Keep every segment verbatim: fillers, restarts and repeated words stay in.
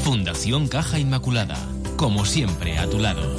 Fundación Caja Inmaculada, como siempre a tu lado.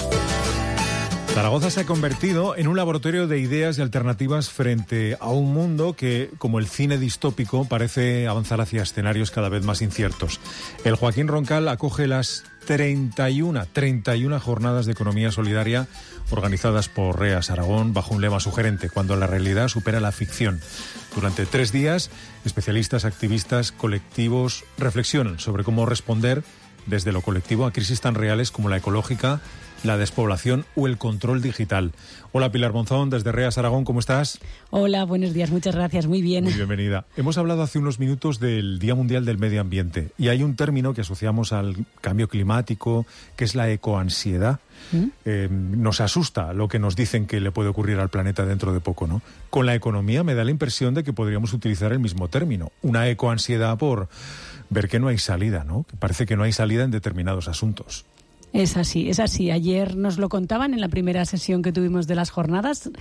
Zaragoza se ha convertido en un laboratorio de ideas y alternativas frente a un mundo que, como el cine distópico, parece avanzar hacia escenarios cada vez más inciertos. El Joaquín Roncal acoge las treinta y una jornadas de economía solidaria organizadas por REAS Aragón bajo un lema sugerente: cuando la realidad supera la ficción. Durante tres días, especialistas, activistas, colectivos reflexionan sobre cómo responder desde lo colectivo a crisis tan reales como la ecológica, la despoblación o el control digital. Hola, Pilar Monzón, desde REAS Aragón, ¿cómo estás? Hola, buenos días, muchas gracias, muy bien. Muy bienvenida. Hemos hablado hace unos minutos del Día Mundial del Medio Ambiente y hay un término que asociamos al cambio climático, que es la ecoansiedad. ¿Mm? Eh, nos asusta lo que nos dicen que le puede ocurrir al planeta dentro de poco, ¿no? Con la economía me da la impresión de que podríamos utilizar el mismo término, una ecoansiedad por ver que no hay salida, ¿no? Que parece que no hay salida en determinados asuntos. Es así, es así. Ayer nos lo contaban en la primera sesión que tuvimos de las jornadas,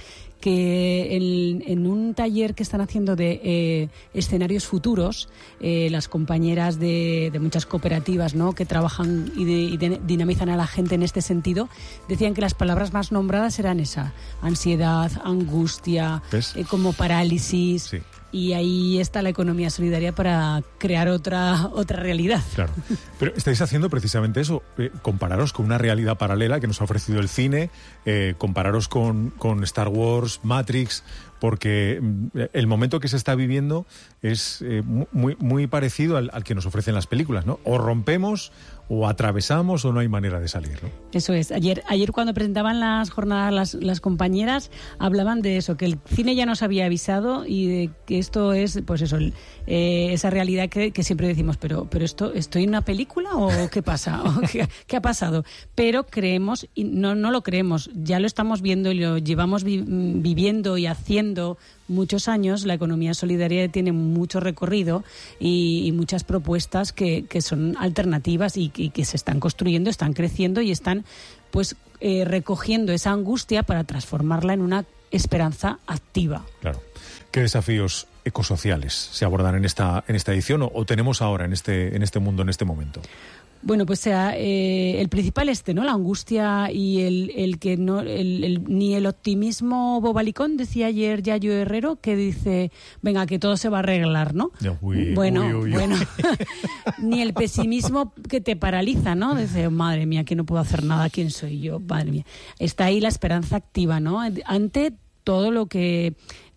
que en, en un taller que están haciendo de eh, escenarios futuros, eh, las compañeras de, de muchas cooperativas, ¿no?, que trabajan y, de, y de, dinamizan a la gente en este sentido, decían que las palabras más nombradas eran esa: ansiedad, angustia, eh, como parálisis. Sí. Y ahí está la economía solidaria para crear otra otra realidad. Claro. Pero estáis haciendo precisamente eso, eh, compararos con una realidad paralela que nos ha ofrecido el cine, eh, compararos con, con Star Wars, Matrix, porque el momento que se está viviendo es eh, muy, muy parecido al, al que nos ofrecen las películas, ¿no? O rompemos, o atravesamos, o no hay manera de salir, ¿no? Eso es. Ayer, ayer cuando presentaban las jornadas las, las compañeras, hablaban de eso, que el cine ya nos había avisado y de que esto es, pues eso, eh, esa realidad que, que siempre decimos, pero, pero esto, ¿estoy en una película o qué pasa? ¿O qué, qué ha pasado? Pero creemos, y no, no lo creemos, ya lo estamos viendo y lo llevamos vi, viviendo y haciendo muchos años. La economía solidaria tiene mucho recorrido y, y muchas propuestas que, que son alternativas y, y que se están construyendo, están creciendo y están pues eh, recogiendo esa angustia para transformarla en una esperanza activa. Claro. ¿Qué desafíos ecosociales se abordan en esta en esta edición o, o tenemos ahora en este en este mundo, en este momento? Bueno, pues sea eh, el principal este, ¿no? La angustia y el, el que no, el, el, ni el optimismo bobalicón, decía ayer Yayo Herrero, que dice, venga, que todo se va a arreglar, ¿no? Uy, bueno, uy, uy, bueno, ni el pesimismo que te paraliza, ¿no? Dice, madre mía, que no puedo hacer nada, ¿quién soy yo? Madre mía. Está ahí la esperanza activa, ¿no? Ante todo lo que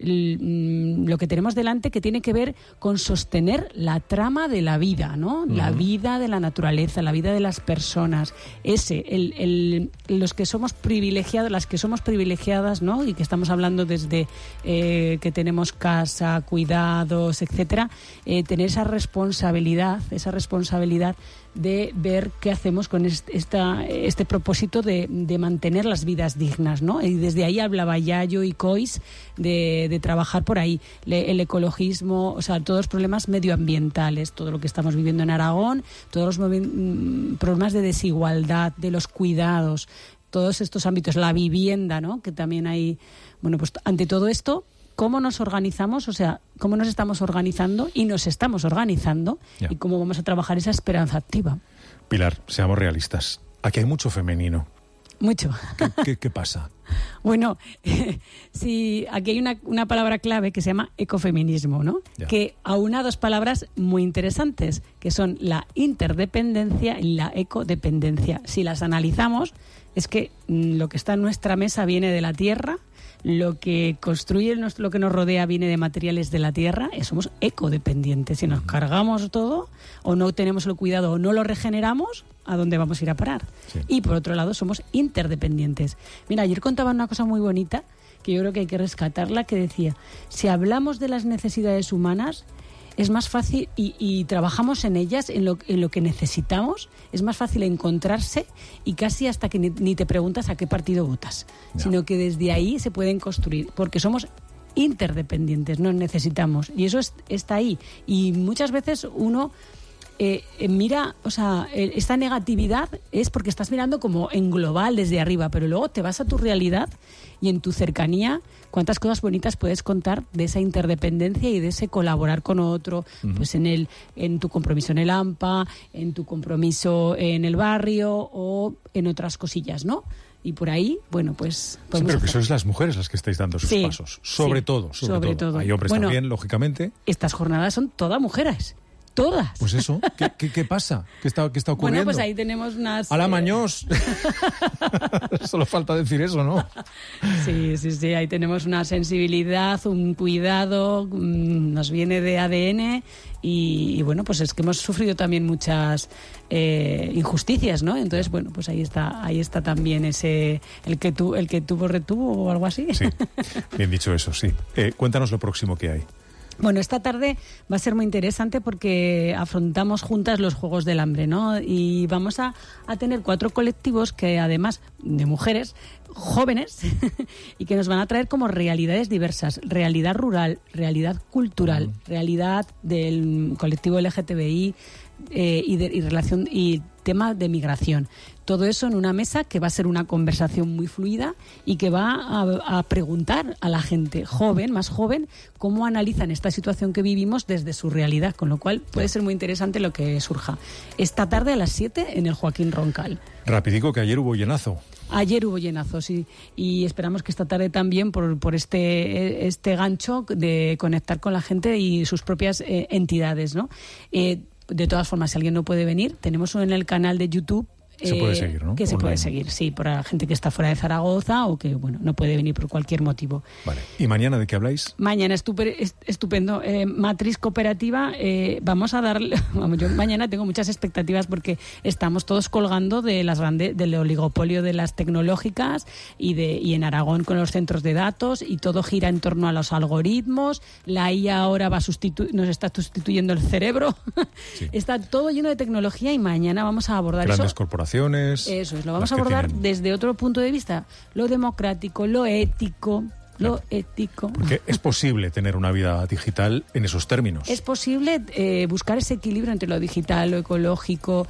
lo que tenemos delante, que tiene que ver con sostener la trama de la vida, ¿no? Uh-huh. La vida de la naturaleza, la vida de las personas. Ese, el, el, los que somos privilegiados, las que somos privilegiadas, ¿no? Y que estamos hablando desde eh, que tenemos casa, cuidados, etcétera, eh, tener esa responsabilidad, esa responsabilidad de ver qué hacemos con este, esta, este propósito de, de mantener las vidas dignas, ¿no? Y desde ahí hablaba Yayo y Cois de, de trabajar por ahí, Le, el ecologismo, o sea, todos los problemas medioambientales, todo lo que estamos viviendo en Aragón, todos los movi- problemas de desigualdad, de los cuidados, todos estos ámbitos, la vivienda, ¿no? Que también hay, bueno, pues ante todo esto, cómo nos organizamos, o sea, cómo nos estamos organizando y nos estamos organizando yeah. y cómo vamos a trabajar esa esperanza activa. Pilar, seamos realistas. Aquí hay mucho femenino. Mucho. ¿Qué, qué, qué pasa? Bueno, eh, sí, aquí hay una, una palabra clave que se llama ecofeminismo, ¿no? Yeah. Que aúna dos palabras muy interesantes, que son la interdependencia y la ecodependencia. Si las analizamos, es que mm, lo que está en nuestra mesa viene de la tierra, lo que construye lo que nos rodea viene de materiales de la tierra, y somos ecodependientes. Si nos cargamos todo, o no tenemos el cuidado, o no lo regeneramos, ¿a dónde vamos a ir a parar? Sí. Y por otro lado, somos interdependientes. Mira, ayer contaban una cosa muy bonita, que yo creo que hay que rescatarla, que decía, si hablamos de las necesidades humanas, es más fácil, y, y trabajamos en ellas, en lo, en lo que necesitamos, es más fácil encontrarse y casi hasta que ni, ni te preguntas a qué partido votas, no. sino que desde ahí se pueden construir, porque somos interdependientes, nos necesitamos, y eso es, está ahí. Y muchas veces uno eh, eh, mira, o sea, eh, esta negatividad es porque estás mirando como en global desde arriba, pero luego te vas a tu realidad y en tu cercanía, cuántas cosas bonitas puedes contar de esa interdependencia y de ese colaborar con otro, uh-huh. pues en el, en tu compromiso en el AMPA, en tu compromiso en el barrio o en otras cosillas, ¿no? Y por ahí, bueno, pues... Sí, pero que sois las mujeres las que estáis dando sus sí, pasos. Sobre sí, todo, sobre, sobre todo. todo. Hay hombres bueno, también, lógicamente. Estas jornadas son todas mujeres. Todas. Pues eso, ¿qué, qué, qué pasa? ¿Qué está, qué está ocurriendo? Bueno, pues ahí tenemos unas... ¡A la eh... Mañós! Solo falta decir eso, ¿no? Sí, sí, sí, ahí tenemos una sensibilidad, un cuidado, nos viene de A D N y, y bueno, pues es que hemos sufrido también muchas eh, injusticias, ¿no? Entonces, bueno, pues ahí está, ahí está también ese, el que, tu, el que tuvo retuvo o algo así. Sí, bien dicho eso, sí. Eh, cuéntanos lo próximo que hay. Bueno, esta tarde va a ser muy interesante porque afrontamos juntas los Juegos del Hambre, ¿no? Y vamos a, a tener cuatro colectivos que, además de mujeres, jóvenes, y que nos van a traer como realidades diversas. Realidad rural, realidad cultural, uh-huh. realidad del colectivo L G T B I eh, y, de, y relación y tema de migración. Todo eso en una mesa que va a ser una conversación muy fluida y que va a, a preguntar a la gente joven, más joven, cómo analizan esta situación que vivimos desde su realidad, con lo cual puede ser muy interesante lo que surja. Esta tarde a las siete en el Joaquín Roncal. Rapidico, que ayer hubo llenazo. Ayer hubo llenazo, sí, y esperamos que esta tarde también por, por este, este gancho de conectar con la gente y sus propias eh, entidades, ¿no? Eh, de todas formas, si alguien no puede venir, tenemos en el canal de YouTube se puede seguir, ¿no? Que se Online. puede seguir, sí, para la gente que está fuera de Zaragoza o que, bueno, no puede venir por cualquier motivo. Vale. ¿Y mañana de qué habláis? Mañana estupe, estupendo. Eh, matriz cooperativa, eh, vamos a darle... Vamos, yo mañana tengo muchas expectativas porque estamos todos colgando de las grandes, del oligopolio de las tecnológicas y, de, y en Aragón con los centros de datos y todo gira en torno a los algoritmos. La I A ahora va a sustitu- nos está sustituyendo el cerebro. Sí. Está todo lleno de tecnología y mañana vamos a abordar Grandes eso. corporaciones. Eso es, lo vamos a abordar tienen... desde otro punto de vista, lo democrático, lo ético, lo claro. ético. Porque es posible tener una vida digital en esos términos. Es posible eh, buscar ese equilibrio entre lo digital, lo ecológico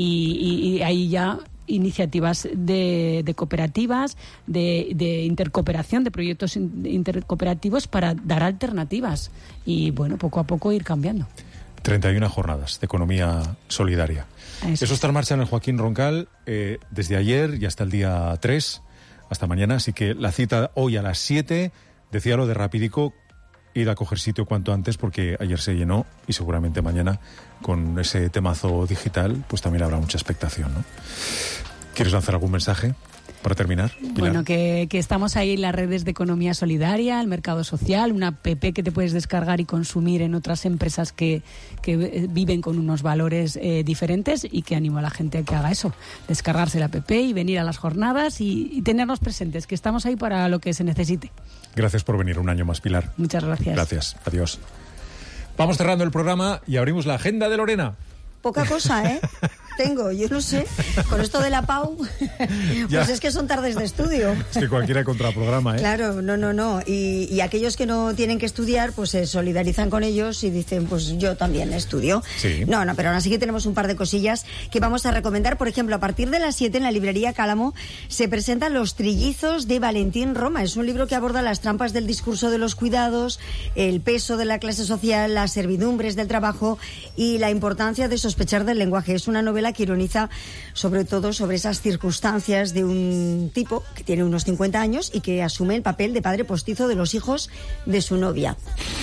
y, y, y ahí ya iniciativas de, de cooperativas, de, de intercooperación, de proyectos intercooperativos para dar alternativas y, bueno, poco a poco ir cambiando. treinta y una jornadas de economía solidaria. Eso, Eso está en marcha en el Joaquín Roncal eh, desde ayer y hasta el día tres, hasta mañana. Así que la cita hoy a las siete, decía lo de Rapidico, ir a coger sitio cuanto antes porque ayer se llenó y seguramente mañana con ese temazo digital pues también habrá mucha expectación, ¿no? ¿Quieres lanzar algún mensaje para terminar, Pilar? Bueno, que, que estamos ahí en las redes de economía solidaria, el mercado social, una app que te puedes descargar y consumir en otras empresas que, que viven con unos valores eh, diferentes y que animo a la gente a que haga eso, descargarse la app y venir a las jornadas y, y tenernos presentes, que estamos ahí para lo que se necesite. Gracias por venir un año más, Pilar. Muchas gracias. Gracias, adiós. Vamos cerrando el programa y abrimos la agenda de Lorena. Poca cosa, ¿eh? Tengo, yo no sé, con esto de la Pau, pues es que son tardes de estudio. Es que cualquiera contraprograma, ¿eh? Claro, no, no, no. Y, y aquellos que no tienen que estudiar, pues se solidarizan con ellos y dicen, pues yo también estudio. Sí. No, no, pero aún así que tenemos un par de cosillas que vamos a recomendar. Por ejemplo, a partir de las siete en la librería Cálamo se presentan Los trillizos de Valentín Roma. Es un libro que aborda las trampas del discurso de los cuidados, el peso de la clase social, las servidumbres del trabajo y la importancia de sospechar del lenguaje. Es una novela que ironiza sobre todo sobre esas circunstancias de un tipo que tiene unos cincuenta años y que asume el papel de padre postizo de los hijos de su novia.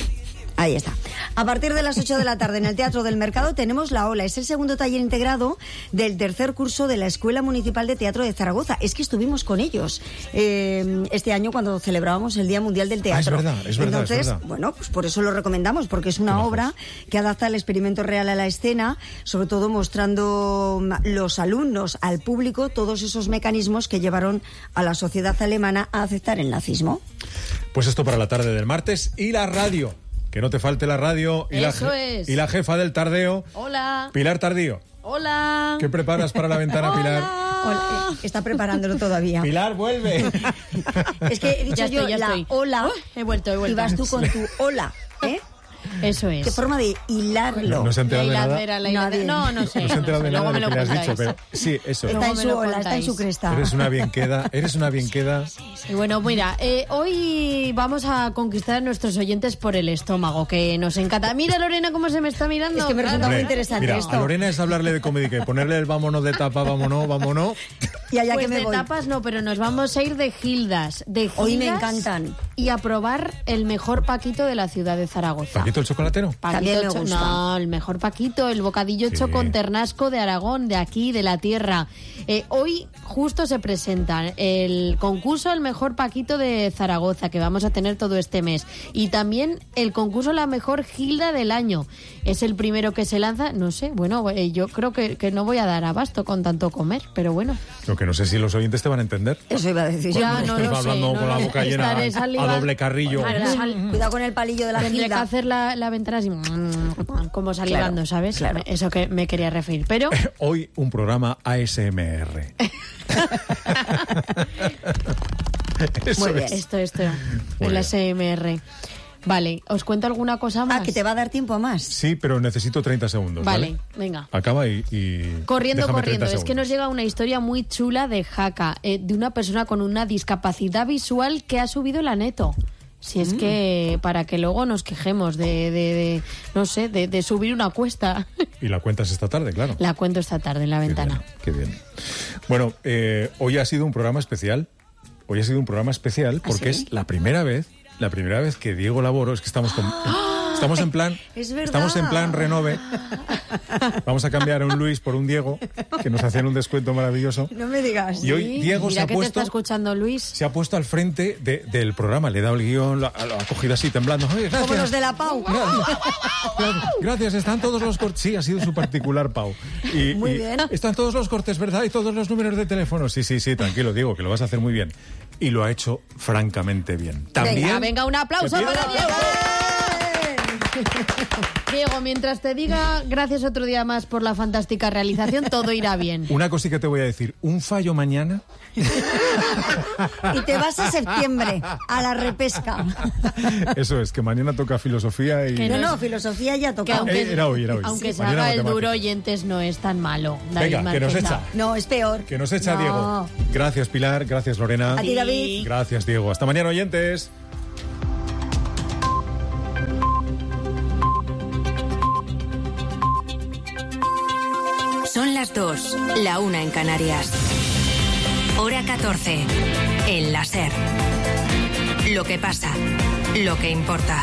Ahí está. A partir de las ocho de la tarde en el Teatro del Mercado tenemos La Ola. Es el segundo taller integrado del tercer curso de la Escuela Municipal de Teatro de Zaragoza. Es que estuvimos con ellos eh, este año cuando celebrábamos el Día Mundial del Teatro. Ah, es verdad, es verdad. Entonces, es verdad. bueno, pues por eso lo recomendamos, porque es una obra que adapta el experimento real a la escena, sobre todo mostrando los alumnos al público todos esos mecanismos que llevaron a la sociedad alemana a aceptar el nazismo. Pues esto para la tarde del martes y la radio. Que no te falte la radio y, Eso la, es. y la jefa del tardeo. Hola. Pilar Tardío. Hola. ¿Qué preparas para la ventana, Pilar? Hola. Está preparándolo todavía. Pilar, vuelve. Es que he dicho ya yo estoy, ya la estoy. hola. Uh, he vuelto, he vuelto. Y vas tú con tu hola, ¿eh? Eso es. Qué forma de hilarlo. No, no se ha enterado de La nada. hiladera, la hiladera. No, no sé. No se ha enterado de Luego nada me de lo lo que le has dicho, contáis. pero sí, eso. Luego Está en me su lo ola, está en su contáis. cresta. Eres una bien queda, eres una bien queda. Y bueno, mira, eh, hoy vamos a conquistar a nuestros oyentes por el estómago, que nos encanta. Mira, Lorena, cómo se me está mirando. Es que me resulta Claro. muy interesante Mira, esto. a Lorena es hablarle de comedia y ponerle el vámonos de tapa, vámonos, vámonos. Y allá Pues que me de voy. tapas no, pero nos vamos a ir de gildas. De gildas Hoy me encantan. Y a probar el mejor paquito de la ciudad de Zaragoza. ¿Paquito el chocolatero? También me cho- gusta. No, el mejor paquito, el bocadillo Sí. hecho con ternasco de Aragón, de aquí, de la tierra. Eh, hoy justo se presenta el concurso El Mejor Paquito de Zaragoza, que vamos a tener todo este mes. Y también el concurso La Mejor Gilda del Año. Es el primero que se lanza, no sé, bueno, eh, yo creo que, que no voy a dar abasto con tanto comer, pero bueno. Lo que no sé si los oyentes te van a entender. Eso iba a decir. Ya, no lo Va sé. hablando no con lo la sé. boca llena Estaré a saliva- doble carrillo. Claro, sal- Cuidado con el palillo de la Tendré que gilda. hacer la, la ventana así, como salivando, Claro, ¿sabes? claro. Eso que me quería referir. Pero Hoy un programa A S M R. Eso Muy bien. es. esto, esto, Muy el bien. S M R. Vale, ¿os cuento alguna cosa más? Ah, que te va a dar tiempo a más. Sí, pero necesito treinta segundos. Vale, Vale, venga. Acaba y. y Corriendo, déjame corriendo. treinta Es que nos segundos. llega una historia muy chula de Jaca, eh, de una persona con una discapacidad visual que ha subido la neto. Si es que para que luego nos quejemos de, de, de, no sé, de, de subir una cuesta. Y la cuentas esta tarde, claro. La cuento esta tarde en la Qué ventana. bien, qué bien. Bueno, eh, hoy ha sido un programa especial. Hoy ha sido un programa especial porque sí? es la primera vez, la primera vez que Diego Laboro, es que estamos con, estamos en plan, Es verdad. estamos en plan renove. Vamos a cambiar a un Luis por un Diego, que nos hacían un descuento maravilloso. No me digas. Y hoy Sí, Diego se mira ha que te puesto, está escuchando Luis. se ha puesto al frente de- del programa. Le he dado el guión, lo, lo ha cogido así temblando. Oye, gracias. Como los de la Pau. Gracias, gracias, están todos los cortes. Sí, ha sido su particular Pau. Y, Muy y bien. están todos los cortes, ¿verdad? Y todos los números de teléfono. Sí, sí, sí, tranquilo, Diego, que lo vas a hacer muy bien. Y lo ha hecho francamente bien. También. Venga, venga, un aplauso Que para pida- Diego. Diego, mientras te diga gracias otro día más por la fantástica realización, todo irá bien. Una cosita te voy a decir. Un fallo mañana. Y te vas a septiembre, a la repesca. Eso es, que mañana toca filosofía y. Que No, no, filosofía ya Que tocado. aunque, Eh, era hoy, era hoy. aunque Sí. se Mañana haga el matemáticas. duro oyentes no es tan malo. David Venga, que nos Marquesa. echa. No, es peor. Que nos echa No. Diego. Gracias, Pilar. Gracias, Lorena. A ti, David. Gracias, Diego. Hasta mañana, oyentes. Son las dos, la una en Canarias. Hora catorce. El láser. Lo que pasa, lo que importa.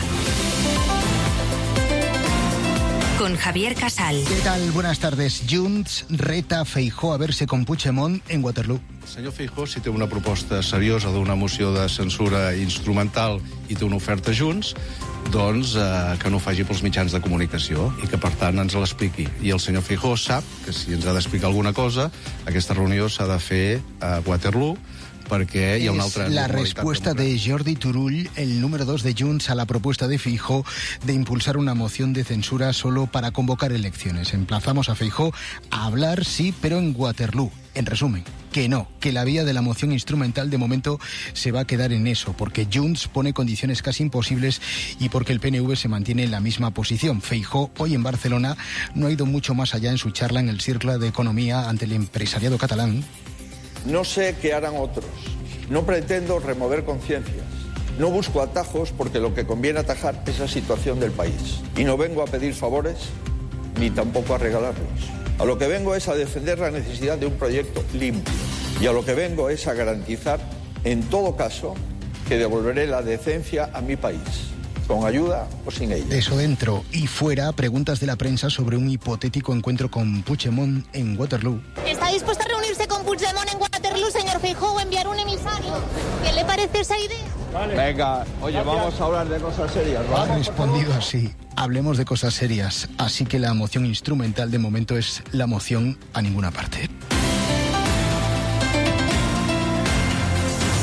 Con Javier Casal. ¿Qué tal? Buenas tardes. Junts reta a Feijóo a verse con Puigdemont en Waterloo. El senyor Feijóo, si té una proposta seriosa d'una moció de censura instrumental i té una oferta Junts, doncs eh, que no ho faci pels mitjans de comunicació i que, per tant, ens l'expliqui. I el senyor Feijóo sap que si ens ha d'explicar alguna cosa, aquesta reunió s'ha de fer a Waterloo, perquè hi ha una Es altra la normalitat respuesta de democràtica. Jordi Turull, el número dos de Junts, a la propuesta de Feijóo de impulsar una moción de censura solo para convocar elecciones. Emplazamos a Feijóo a hablar, sí, pero en Waterloo. En resumen, que no, que la vía de la moción instrumental de momento se va a quedar en eso, porque Junts pone condiciones casi imposibles y porque el P N V se mantiene en la misma posición. Feijóo, hoy en Barcelona, no ha ido mucho más allá en su charla en el Círculo de Economía ante el empresariado catalán. No sé qué harán otros. No pretendo remover conciencias. No busco atajos porque lo que conviene atajar es la situación del país. Y no vengo a pedir favores ni tampoco a regalarlos. A lo que vengo es a defender la necesidad de un proyecto limpio. Y a lo que vengo es a garantizar, en todo caso, que devolveré la decencia a mi país, con ayuda o sin ella. Eso dentro y fuera, preguntas de la prensa sobre un hipotético encuentro con Puigdemont en Waterloo. ¿Está dispuesto a reunirse con Puigdemont en Waterloo, señor Feijóo, o enviar un emisario? ¿Qué le parece esa idea? Venga, oye, vamos a hablar de cosas serias, Ha respondido así. Hablemos de cosas serias. Así que la moción instrumental de momento es la moción a ninguna parte.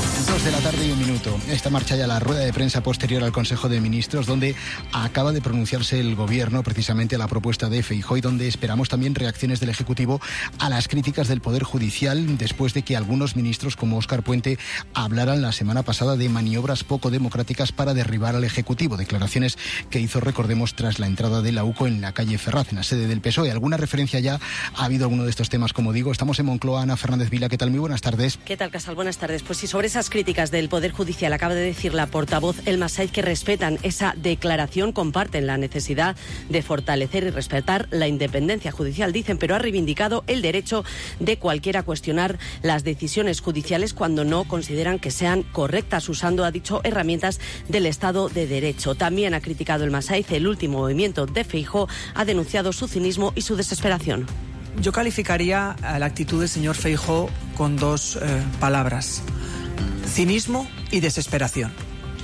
Dos de la tarde y un minuto. Esta marcha ya la rueda de prensa posterior al Consejo de Ministros, donde acaba de pronunciarse el Gobierno precisamente a la propuesta de Feijóo y donde esperamos también reacciones del Ejecutivo a las críticas del Poder Judicial después de que algunos ministros como Óscar Puente hablaran la semana pasada de maniobras poco democráticas para derribar al Ejecutivo. Declaraciones que hizo, recordemos, tras la entrada de la U C O en la calle Ferraz, en la sede del P S O E. ¿Alguna referencia ya ha habido alguno de estos temas? Como digo, estamos en Moncloa. Ana Fernández Vila, ¿qué tal? Muy buenas tardes. ¿Qué tal, Casal? Buenas tardes. Pues sí, sobre esas críticas del Poder Judicial acaba de decir la portavoz Elma Said que respetan esa declaración, comparten la necesidad de fortalecer y respetar la independencia judicial, dicen, pero ha reivindicado el derecho de cualquiera a cuestionar las decisiones judiciales cuando no consideran que sean correctas, usando, ha dicho, herramientas del Estado de Derecho. También ha criticado Elma Said el último movimiento de Feijóo, ha denunciado su cinismo y su desesperación. Yo calificaría la actitud del señor Feijóo con dos eh, palabras: cinismo y desesperación.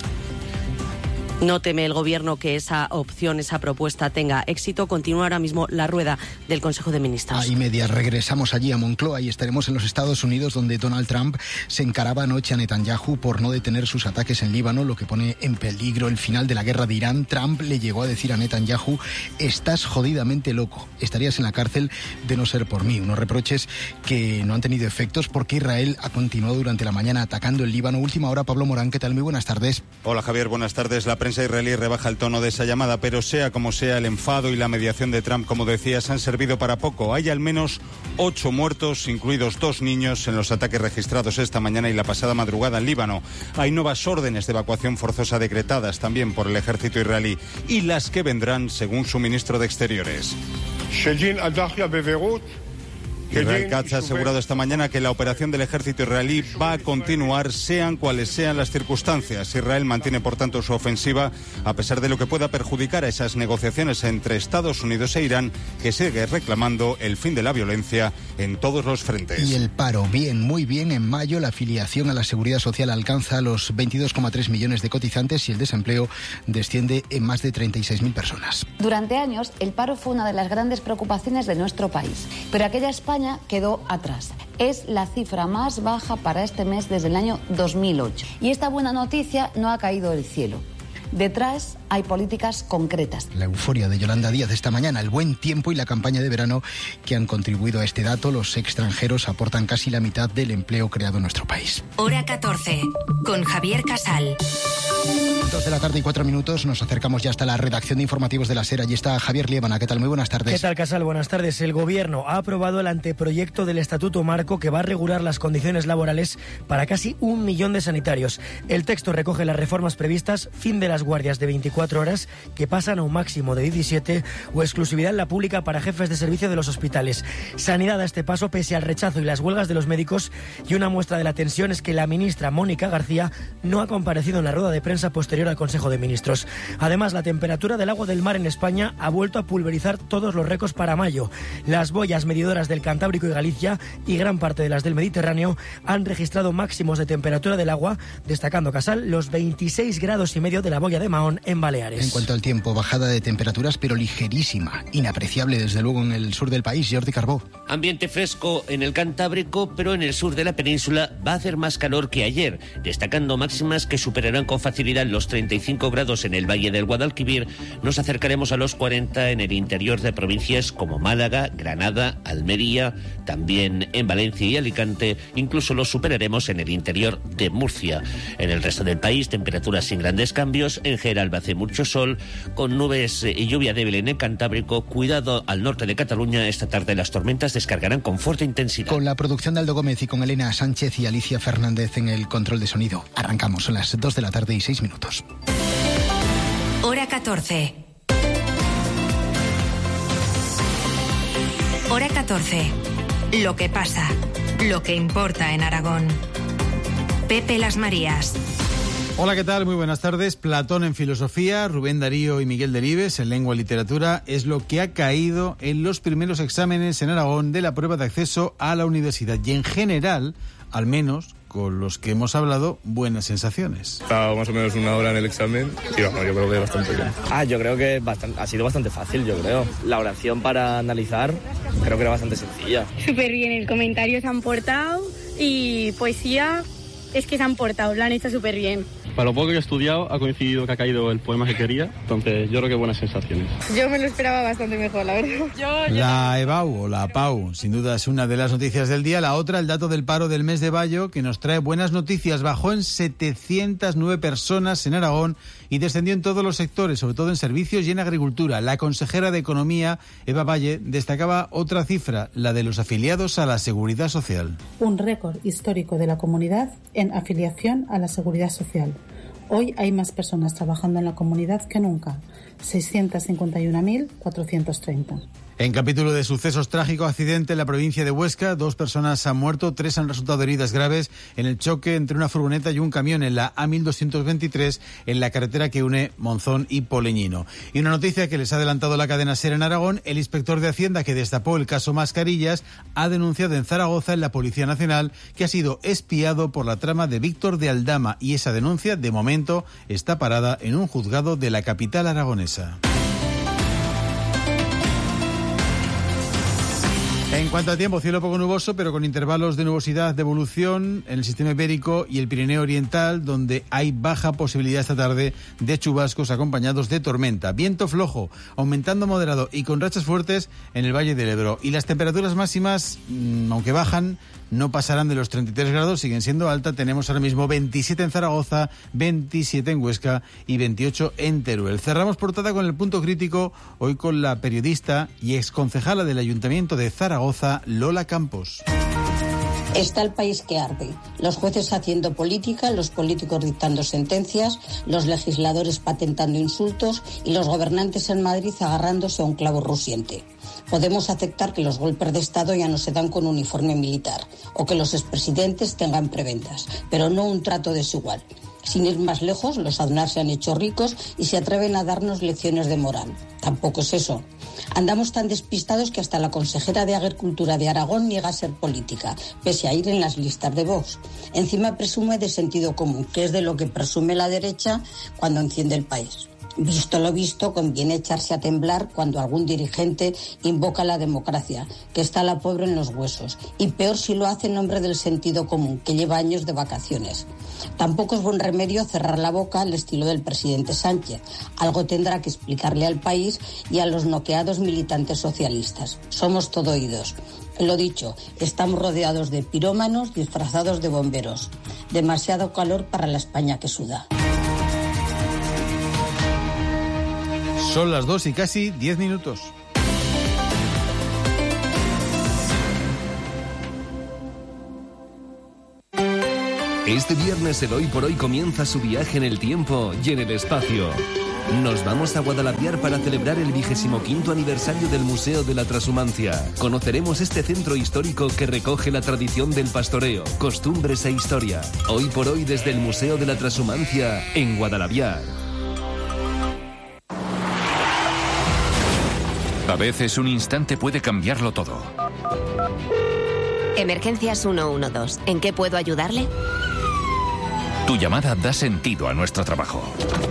No teme el Gobierno que esa opción, esa propuesta tenga éxito. Continúa ahora mismo la rueda del Consejo de Ministros. A y media regresamos allí a Moncloa y estaremos en los Estados Unidos, donde Donald Trump se encaraba anoche a Netanyahu por no detener sus ataques en Líbano, lo que pone en peligro el final de la guerra de Irán. Trump le llegó a decir a Netanyahu: estás jodidamente loco, estarías en la cárcel de no ser por mí. Unos reproches que no han tenido efectos porque Israel ha continuado durante la mañana atacando el Líbano. Última hora, Pablo Morán, ¿qué tal? Muy buenas tardes. Hola, Javier, buenas tardes. La La prensa israelí rebaja el tono de esa llamada, pero sea como sea, el enfado y la mediación de Trump, como decías, han servido para poco. Hay al menos ocho muertos, incluidos dos niños, en los ataques registrados esta mañana y la pasada madrugada en Líbano. Hay nuevas órdenes de evacuación forzosa decretadas también por el ejército israelí y las que vendrán, según su ministro de Exteriores. Israel Katz ha asegurado esta mañana que la operación del ejército israelí va a continuar, sean cuales sean las circunstancias. Israel mantiene, por tanto, su ofensiva, a pesar de lo que pueda perjudicar a esas negociaciones entre Estados Unidos e Irán, que sigue reclamando el fin de la violencia en todos los frentes. Y el paro, bien, muy bien. En mayo la afiliación a la Seguridad Social alcanza los veintidós coma tres millones de cotizantes y el desempleo desciende en más de treinta y seis mil personas. Durante años, el paro fue una de las grandes preocupaciones de nuestro país, pero aquella España quedó atrás. Es la cifra más baja para este mes desde el año dos mil ocho. Y esta buena noticia no ha caído del cielo. Detrás hay políticas concretas. La euforia de Yolanda Díaz esta mañana, el buen tiempo y la campaña de verano que han contribuido a este dato. Los extranjeros aportan casi la mitad del empleo creado en nuestro país. Hora catorce, con Javier Casal. Dos de la tarde y cuatro minutos, nos acercamos ya hasta la redacción de informativos de la SER. Allí está Javier Liébana. ¿Qué tal? Muy buenas tardes. ¿Qué tal, Casal? Buenas tardes. El Gobierno ha aprobado el anteproyecto del Estatuto Marco que va a regular las condiciones laborales para casi un millón de sanitarios. El texto recoge las reformas previstas: fin de las guardias de veinticuatro horas, que pasan a un máximo de diecisiete, o exclusividad en la pública para jefes de servicio de los hospitales. Sanidad a este paso pese al rechazo y las huelgas de los médicos, y una muestra de la tensión es que la ministra Mónica García no ha comparecido en la rueda de prensa posterior al Consejo de Ministros. Además, la temperatura del agua del mar en España ha vuelto a pulverizar todos los récords para mayo. Las boyas medidoras del Cantábrico y Galicia y gran parte de las del Mediterráneo han registrado máximos de temperatura del agua, destacando, Casal, los veintiséis grados y medio de la boya de Mahón en Baleares. En cuanto al tiempo, bajada de temperaturas, pero ligerísima, inapreciable desde luego en el sur del país. Jordi Carbó. Ambiente fresco en el Cantábrico, pero en el sur de la península va a hacer más calor que ayer, destacando máximas que superarán con facilidad los treinta y cinco grados en el Valle del Guadalquivir. Nos acercaremos a los cuarenta en el interior de provincias como Málaga, Granada, Almería, también en Valencia y Alicante. Incluso los superaremos en el interior de Murcia. En el resto del país, temperaturas sin grandes cambios. En general va a hacer mucho sol, con nubes y lluvia débil en el Cantábrico. Cuidado al norte de Cataluña. Esta tarde las tormentas descargarán con fuerte intensidad. Con la producción de Aldo Gómez y con Elena Sánchez y Alicia Fernández en el control de sonido. Arrancamos, son las dos de la tarde y seis minutos. Hora catorce. Hora catorce. Lo que pasa, lo que importa en Aragón. Pepe Las Marías. Hola, ¿qué tal? Muy buenas tardes. Platón en filosofía, Rubén Darío y Miguel Delibes en lengua y literatura es lo que ha caído en los primeros exámenes en Aragón de la prueba de acceso a la universidad. Y en general, al menos con los que hemos hablado, buenas sensaciones. Estaba más o menos una hora en el examen y bueno, yo creo que bastante bien. Ah, yo creo que bastante, ha sido bastante fácil, yo creo. La oración para analizar creo que era bastante sencilla. Súper bien, el comentario se han portado y poesía es que se han portado, lo han hecho súper bien. Para lo poco que he estudiado, ha coincidido que ha caído el poema que quería, entonces yo creo que buenas sensaciones. Yo me lo esperaba bastante mejor, la verdad. Yo, yo la EBAU o la APAU, sin duda es una de las noticias del día. La otra, el dato del paro del mes de mayo, que nos trae buenas noticias. Bajó en setecientas nueve personas en Aragón y descendió en todos los sectores, sobre todo en servicios y en agricultura. La consejera de Economía, Eva Valle, destacaba otra cifra, la de los afiliados a la Seguridad Social. Un récord histórico de la comunidad en afiliación a la Seguridad Social. Hoy hay más personas trabajando en la comunidad que nunca, seiscientas cincuenta y una mil cuatrocientos treinta. En capítulo de sucesos, trágico accidente en la provincia de Huesca. Dos personas han muerto, tres han resultado heridas graves en el choque entre una furgoneta y un camión en la A mil doscientos veintitrés en la carretera que une Monzón y Poleñino. Y una noticia que les ha adelantado la cadena SER en Aragón. El inspector de Hacienda que destapó el caso Mascarillas ha denunciado en Zaragoza en la Policía Nacional que ha sido espiado por la trama de Víctor de Aldama, y esa denuncia de momento está parada en un juzgado de la capital aragonesa. En cuanto a tiempo, cielo poco nuboso, pero con intervalos de nubosidad de evolución en el sistema ibérico y el Pirineo Oriental, donde hay baja posibilidad esta tarde de chubascos acompañados de tormenta. Viento flojo, aumentando moderado y con rachas fuertes en el Valle del Ebro. Y las temperaturas máximas, aunque bajan, no pasarán de los treinta y tres grados, siguen siendo altas. Tenemos ahora mismo veintisiete en Zaragoza, veintisiete en Huesca y veintiocho en Teruel. Cerramos portada con el punto crítico, hoy con la periodista y exconcejala del Ayuntamiento de Zaragoza, Lola Campos. Está el país que arde, los jueces haciendo política, los políticos dictando sentencias, los legisladores patentando insultos y los gobernantes en Madrid agarrándose a un clavo rusiente. Podemos aceptar que los golpes de Estado ya no se dan con uniforme militar o que los expresidentes tengan prebendas, pero no un trato desigual. Sin ir más lejos, los Aznar se han hecho ricos y se atreven a darnos lecciones de moral. Tampoco es eso. Andamos tan despistados que hasta la consejera de Agricultura de Aragón niega ser política, pese a ir en las listas de Vox. Encima presume de sentido común, que es de lo que presume la derecha cuando enciende el país. Visto lo visto, conviene echarse a temblar cuando algún dirigente invoca la democracia, que está la pobre en los huesos, y peor si lo hace en nombre del sentido común, que lleva años de vacaciones. Tampoco es buen remedio cerrar la boca al estilo del presidente Sánchez. Algo tendrá que explicarle al país y a los noqueados militantes socialistas. Somos todo oídos. Lo dicho, estamos rodeados de pirómanos disfrazados de bomberos. Demasiado calor para la España que suda. Son las dos y casi diez minutos. Este viernes el Hoy por Hoy comienza su viaje en el tiempo y en el espacio. Nos vamos a Guadalaviar para celebrar el vigésimo quinto aniversario del Museo de la Transhumancia. Conoceremos este centro histórico que recoge la tradición del pastoreo, costumbres e historia. Hoy por Hoy desde el Museo de la Transhumancia en Guadalaviar. A veces un instante puede cambiarlo todo. Emergencias ciento doce. ¿En qué puedo ayudarle? Tu llamada da sentido a nuestro trabajo.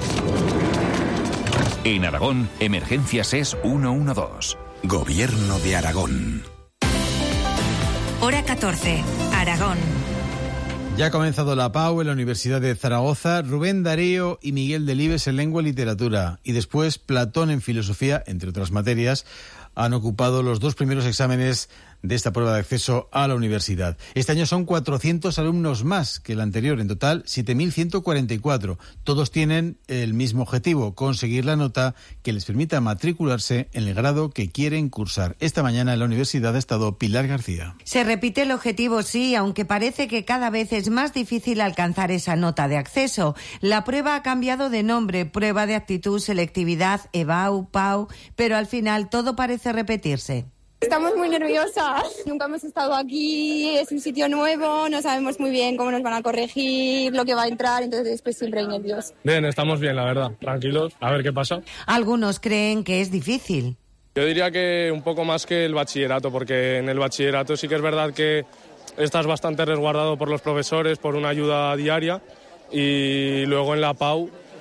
En Aragón, Emergencias es ciento doce. Gobierno de Aragón. Hora catorce. Aragón. Ya ha comenzado la PAU en la Universidad de Zaragoza. Rubén Darío y Miguel Delibes en Lengua y Literatura. Y después Platón en Filosofía, entre otras materias, han ocupado los dos primeros exámenes de esta prueba de acceso a la universidad. Este año son cuatrocientos alumnos más que el anterior, en total siete mil ciento cuarenta y cuatro. Todos tienen el mismo objetivo, conseguir la nota que les permita matricularse en el grado que quieren cursar. Esta mañana en la universidad ha estado Pilar García. Se repite el objetivo, sí, aunque parece que cada vez es más difícil alcanzar esa nota de acceso. La prueba ha cambiado de nombre, prueba de actitud, selectividad, EBAU, PAU, pero al final todo parece repetirse. Estamos muy nerviosas, nunca hemos estado aquí, es un sitio nuevo, no sabemos muy bien cómo nos van a corregir, lo que va a entrar, entonces pues siempre hay nervios. Bien, estamos bien, la verdad, tranquilos, a ver qué pasa. Algunos creen que es difícil. Yo diría que un poco más que el bachillerato, porque en el bachillerato sí que es verdad que estás bastante resguardado por los profesores, por una ayuda diaria, y luego en la PAU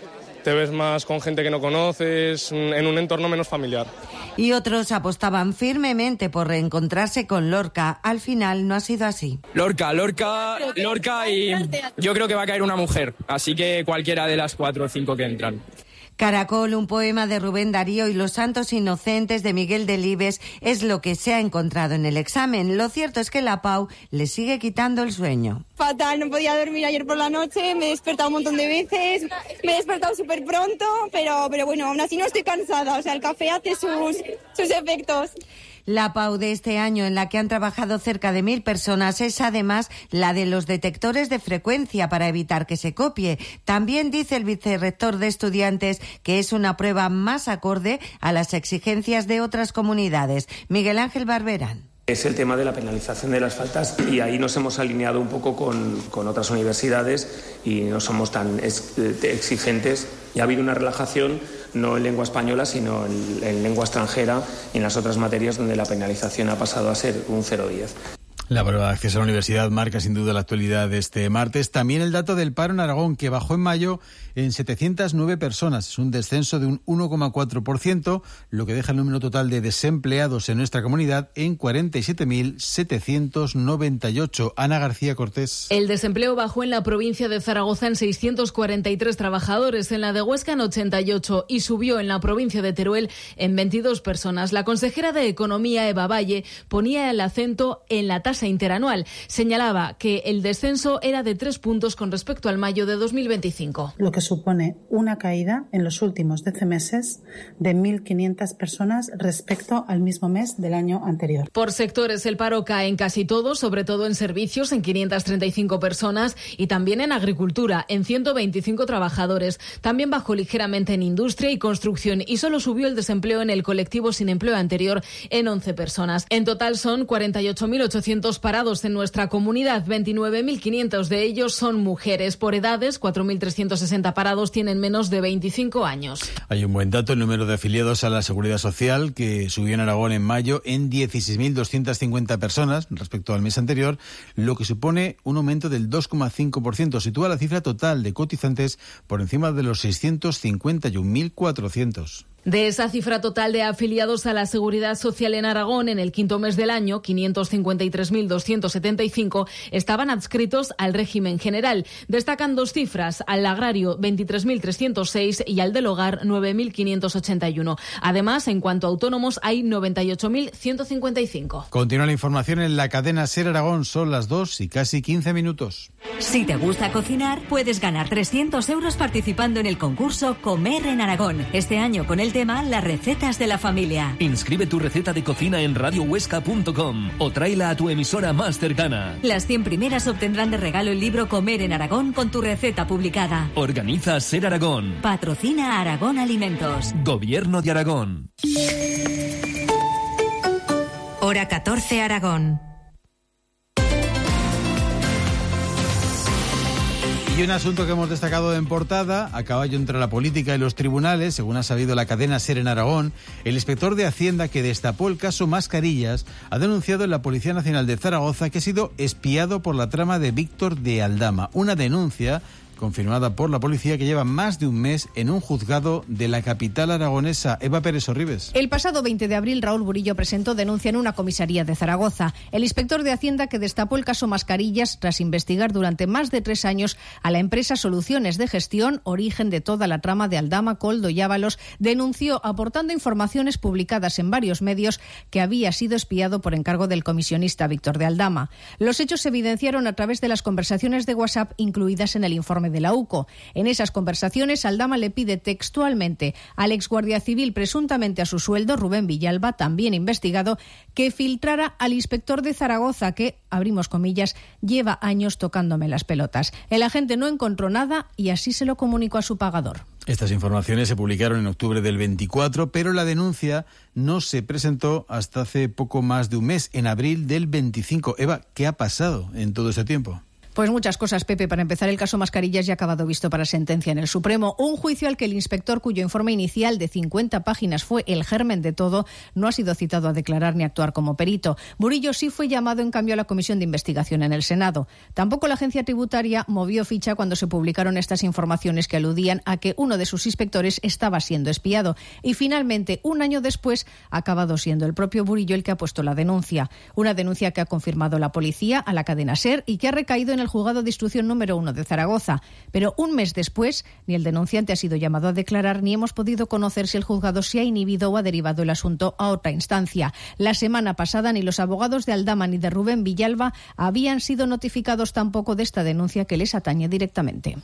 te ves más con gente que no conoces, en un entorno menos familiar. Y otros apostaban firmemente por reencontrarse con Lorca. Al final no ha sido así. Lorca, Lorca, Lorca y yo creo que va a caer una mujer, así que cualquiera de las cuatro o cinco que entran. Caracol, un poema de Rubén Darío y Los santos inocentes de Miguel Delibes es lo que se ha encontrado en el examen. Lo cierto es que la Pau le sigue quitando el sueño. Fatal, no podía dormir ayer por la noche, me he despertado un montón de veces, me he despertado súper pronto, pero, pero bueno, aún así no estoy cansada, o sea, el café hace sus, sus efectos. La Pau de este año, en la que han trabajado cerca de mil personas, es además la de los detectores de frecuencia para evitar que se copie. También dice el vicerrector de estudiantes que es una prueba más acorde a las exigencias de otras comunidades. Miguel Ángel Barberán. Es el tema de la penalización de las faltas y ahí nos hemos alineado un poco con, con otras universidades y no somos tan ex, exigentes. Y ha habido una relajación no en lengua española sino en, en lengua extranjera y en las otras materias donde la penalización ha pasado a ser un cero coma diez. La prueba de acceso a la universidad marca sin duda la actualidad de este martes. También el dato del paro en Aragón, que bajó en mayo en setecientas nueve personas. Es un descenso de un uno coma cuatro por ciento, lo que deja el número total de desempleados en nuestra comunidad en cuarenta y siete mil setecientos noventa y ocho. Ana García Cortés. El desempleo bajó en la provincia de Zaragoza en seiscientos cuarenta y tres trabajadores, en la de Huesca en ochenta y ocho y subió en la provincia de Teruel en veintidós personas. La consejera de Economía, Eva Valle, ponía el acento en la tasa interanual. Señalaba que el descenso era de tres puntos con respecto al mayo de dos mil veinticinco. Lo que supone una caída en los últimos doce meses de mil quinientas personas respecto al mismo mes del año anterior. Por sectores, el paro cae en casi todos, sobre todo en servicios, en quinientas treinta y cinco personas, y también en agricultura, en ciento veinticinco trabajadores. También bajó ligeramente en industria y construcción, y solo subió el desempleo en el colectivo sin empleo anterior en once personas. En total son cuarenta y ocho mil ochocientos parados en nuestra comunidad, veintinueve mil quinientos de ellos son mujeres. Por edades, cuatro mil trescientos sesenta parados tienen menos de veinticinco años. Hay un buen dato, el número de afiliados a la Seguridad Social, que subió en Aragón en mayo en dieciséis mil doscientas cincuenta personas respecto al mes anterior, lo que supone un aumento del dos coma cinco por ciento. Sitúa la cifra total de cotizantes por encima de los seiscientos cincuenta y un mil cuatrocientos. De esa cifra total de afiliados a la Seguridad Social en Aragón en el quinto mes del año, quinientos cincuenta y tres mil doscientos setenta y cinco estaban adscritos al régimen general. Destacan dos cifras, al agrario veintitrés mil trescientos seis y al del hogar nueve mil quinientos ochenta y uno. Además, en cuanto a autónomos, hay noventa y ocho mil ciento cincuenta y cinco. Continúa la información en la cadena SER Aragón. Son las dos y casi quince minutos. Si te gusta cocinar, puedes ganar trescientos euros participando en el concurso Comer en Aragón. Este año con el tema Las recetas de la familia. Inscribe tu receta de cocina en radio huesca punto com o tráela a tu emisora más cercana. Las cien primeras obtendrán de regalo el libro Comer en Aragón con tu receta publicada. Organiza SER Aragón. Patrocina Aragón Alimentos. Gobierno de Aragón. Hora catorce, Aragón. Y un asunto que hemos destacado en portada, a caballo entre la política y los tribunales, según ha sabido la cadena SER en Aragón, el inspector de Hacienda que destapó el caso Mascarillas ha denunciado en la Policía Nacional de Zaragoza que ha sido espiado por la trama de Víctor de Aldama. Una denuncia confirmada por la policía que lleva más de un mes en un juzgado de la capital aragonesa. Eva Pérez Orribes. El pasado veinte de abril, Raúl Burillo presentó denuncia en una comisaría de Zaragoza. El inspector de Hacienda que destapó el caso Mascarillas tras investigar durante más de tres años a la empresa Soluciones de Gestión, origen de toda la trama de Aldama, Coldo y Ábalos, denunció, aportando informaciones publicadas en varios medios, que había sido espiado por encargo del comisionista Víctor de Aldama. Los hechos se evidenciaron a través de las conversaciones de WhatsApp incluidas en el informe de la U C O. En esas conversaciones, Aldama le pide textualmente al exguardia civil, presuntamente a su sueldo, Rubén Villalba, también investigado, que filtrara al inspector de Zaragoza que, abrimos comillas, lleva años tocándome las pelotas. El agente no encontró nada y así se lo comunicó a su pagador. Estas informaciones se publicaron en octubre del veinticuatro, pero la denuncia no se presentó hasta hace poco más de un mes, en abril del veinticinco. Eva, ¿qué ha pasado en todo ese tiempo? Pues muchas cosas, Pepe. Para empezar, el caso Mascarillas ya ha acabado visto para sentencia en el Supremo. Un juicio al que el inspector, cuyo informe inicial de cincuenta páginas fue el germen de todo, no ha sido citado a declarar ni a actuar como perito. Murillo sí fue llamado, en cambio, a la comisión de investigación en el Senado. Tampoco la agencia tributaria movió ficha cuando se publicaron estas informaciones que aludían a que uno de sus inspectores estaba siendo espiado. Y finalmente, un año después, ha acabado siendo el propio Murillo el que ha puesto la denuncia. Una denuncia que ha confirmado la policía a la cadena SER y que ha recaído en el juzgado de instrucción número uno de Zaragoza. Pero un mes después, ni el denunciante ha sido llamado a declarar, ni hemos podido conocer si el juzgado se ha inhibido o ha derivado el asunto a otra instancia. La semana pasada, ni los abogados de Aldama ni de Rubén Villalba habían sido notificados tampoco de esta denuncia que les atañe directamente.